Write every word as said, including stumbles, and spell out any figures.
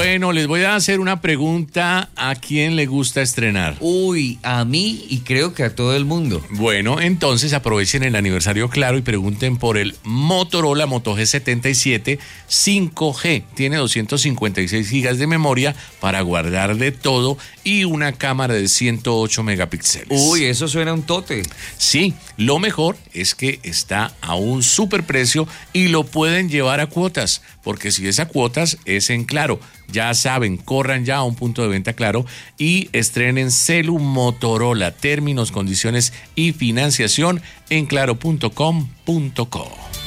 Bueno, les voy a hacer una pregunta. ¿A quién le gusta estrenar? Uy, a mí y creo que a todo el mundo. Bueno, entonces aprovechen el aniversario Claro y pregunten por el Motorola Moto G setenta y siete cinco G. Tiene doscientos cincuenta y seis gigas de memoria para guardar de todo y una cámara de ciento ocho megapíxeles. Uy, eso suena un tote. Sí, lo mejor es que está a un superprecio y lo pueden llevar a cuotas, porque si es a cuotas es en Claro. Ya saben, corran ya a un punto de venta Claro y estrenen Celu Motorola. Términos, condiciones y financiación en claro punto com punto co.